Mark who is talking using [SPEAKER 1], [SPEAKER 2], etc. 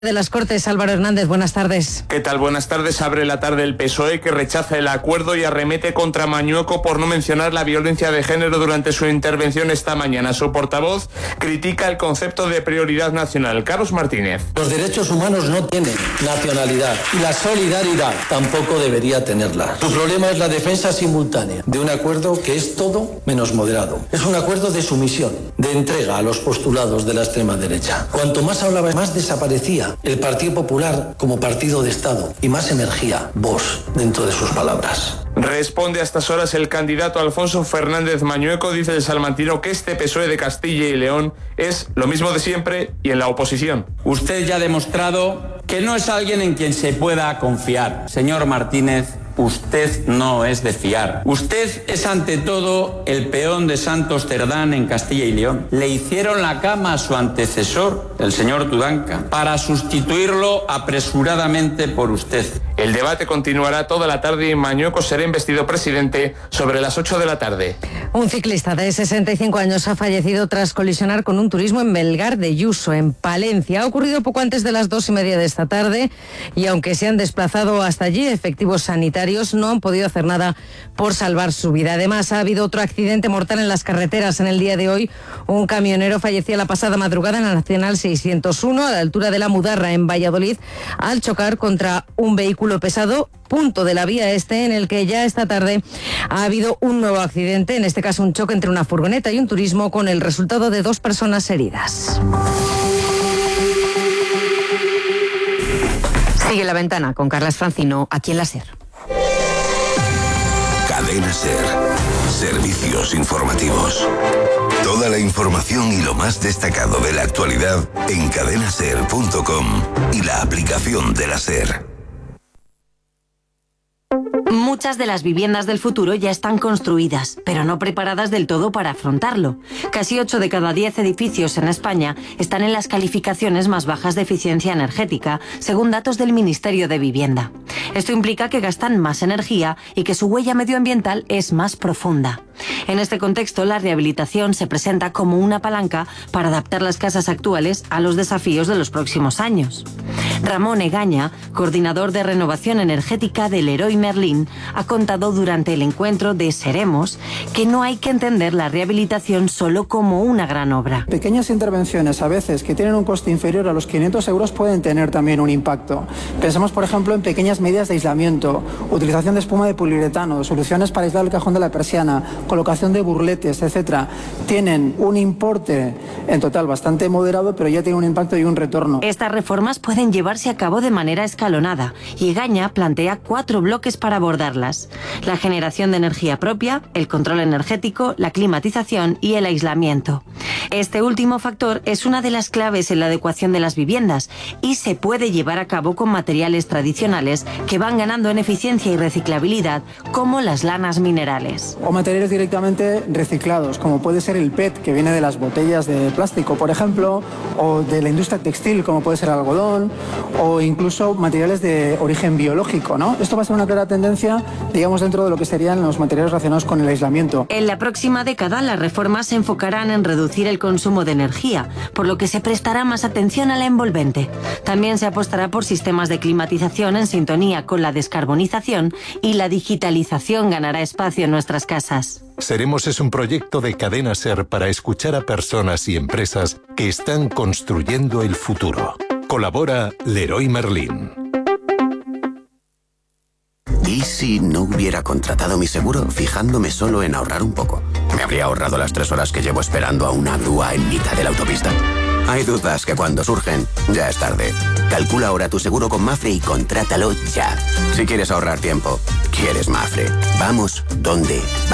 [SPEAKER 1] De las Cortes, Álvaro Hernández, buenas tardes.
[SPEAKER 2] ¿Qué tal? Buenas tardes. Abre la tarde el PSOE, que rechaza el acuerdo y arremete contra Mañueco por no mencionar la violencia de género durante su intervención esta mañana. Su portavoz critica el concepto de prioridad nacional. Carlos Martínez.
[SPEAKER 3] Los derechos humanos no tienen nacionalidad y la solidaridad tampoco debería tenerla. Su problema es la defensa simultánea de un acuerdo que es todo menos moderado. Es un acuerdo de sumisión, de entrega a los postulados de la extrema derecha. Cuanto más hablaba, más desaparecía el Partido Popular como partido de Estado y más emergía Vox dentro de sus palabras.
[SPEAKER 2] Responde a estas horas el candidato Alfonso Fernández Mañueco. Dice el salmantino que este PSOE de Castilla y León es lo mismo de siempre y en la oposición.
[SPEAKER 4] Usted ya ha demostrado que no es alguien en quien se pueda confiar. Señor Martínez, usted no es de fiar. Usted es ante todo el peón de Santos Cerdán en Castilla y León. Le hicieron la cama a su antecesor, el señor Tudanca, para sustituirlo apresuradamente por usted.
[SPEAKER 2] El debate continuará toda la tarde y Mañueco será investido presidente sobre las 8 de la tarde.
[SPEAKER 1] Un ciclista de 65 años ha fallecido tras colisionar con un turismo en Melgar de Yuso, en Palencia. Ha ocurrido poco antes de las 2:30 de esta tarde y aunque se han desplazado hasta allí, efectivos sanitarios no han podido hacer nada por salvar su vida. Además, ha habido otro accidente mortal en las carreteras en el día de hoy. Un camionero fallecía la pasada madrugada en la Nacional 601 a la altura de la Mudarra, en Valladolid, al chocar contra un vehículo pesado, punto de la vía este en el que ya esta tarde ha habido un nuevo accidente, en este caso un choque entre una furgoneta y un turismo, con el resultado de 2 personas heridas. Sigue La Ventana con Carlas Francino, aquí en la SER.
[SPEAKER 5] Cadena SER. Servicios informativos. Toda la información y lo más destacado de la actualidad en cadenaser.com y la aplicación de la SER.
[SPEAKER 6] Muchas de las viviendas del futuro ya están construidas, pero no preparadas del todo para afrontarlo. Casi 8 de cada 10 edificios en España están en las calificaciones más bajas de eficiencia energética, según datos del Ministerio de Vivienda. Esto implica que gastan más energía y que su huella medioambiental es más profunda. En este contexto, la rehabilitación se presenta como una palanca para adaptar las casas actuales a los desafíos de los próximos años. Ramón Egaña, coordinador de renovación energética del Leroy Merlin, ha contado durante el encuentro de Seremos que no hay que entender la rehabilitación solo como una gran obra.
[SPEAKER 7] Pequeñas intervenciones, a veces, que tienen un coste inferior a los 500 euros, pueden tener también un impacto. Pensemos, por ejemplo, en pequeñas medidas de aislamiento, utilización de espuma de poliuretano, soluciones para aislar el cajón de la persiana, colocación de burletes, etc. Tienen un importe en total bastante moderado, pero ya tienen un impacto y un retorno.
[SPEAKER 6] Estas reformas pueden llevarse a cabo de manera escalonada y Egaña plantea 4 bloques para abordarlas: la generación de energía propia, el control energético, la climatización y el aislamiento. Este último factor es una de las claves en la adecuación de las viviendas y se puede llevar a cabo con materiales tradicionales que van ganando en eficiencia y reciclabilidad, como las lanas minerales.
[SPEAKER 7] O materiales directamente reciclados, como puede ser el PET, que viene de las botellas de plástico, por ejemplo, o de la industria textil, como puede ser el algodón, o incluso materiales de origen biológico, ¿no? Esto va a ser una clara tendencia, digamos, dentro de lo que serían los materiales relacionados con el aislamiento.
[SPEAKER 6] En la próxima década, las reformas se enfocarán en reducir el consumo de energía, por lo que se prestará más atención a la envolvente. También se apostará por sistemas de climatización en sintonía con la descarbonización, y la digitalización ganará espacio en nuestras casas.
[SPEAKER 8] Seremos es un proyecto de Cadena SER para escuchar a personas y empresas que están construyendo el futuro. Colabora Leroy Merlin.
[SPEAKER 9] ¿Y si no hubiera contratado mi seguro fijándome solo en ahorrar un poco? ¿Me habría ahorrado las 3 horas que llevo esperando a una grúa en mitad de la autopista? Hay dudas que cuando surgen, ya es tarde. Calcula ahora tu seguro con Mafre y contrátalo ya. Si quieres ahorrar tiempo, quieres Mafre. Vamos donde